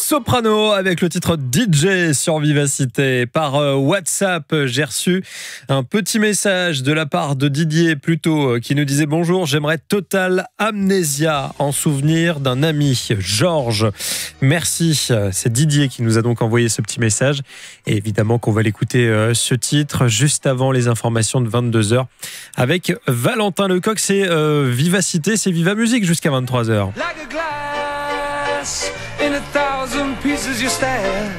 Soprano avec le titre DJ sur Vivacité. Par WhatsApp, j'ai reçu un petit message de la part de Didier plutôt qui nous disait bonjour, j'aimerais Total Amnésia en souvenir d'un ami, Georges. Merci, c'est Didier qui nous a donc envoyé ce petit message. Et évidemment qu'on va l'écouter ce titre juste avant les informations de 22h avec Valentin Lecoq. C'est Vivacité, c'est Viva Musique jusqu'à 23h. Like a glass in 1,000 pieces you stare.